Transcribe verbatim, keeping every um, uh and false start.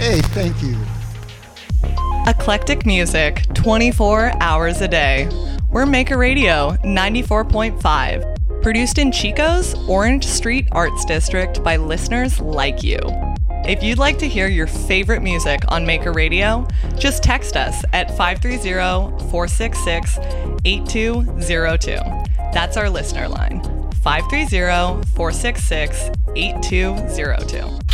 Hey, thank you. Eclectic music, twenty-four hours a day. We're Maker Radio ninety-four point five. Produced in Chico's Orange Street Arts District by listeners like you. If you'd like to hear your favorite music on Maker Radio, just text us at five three zero, four six six, eight two zero two. That's our listener line, five three zero, four six six, eight two zero two.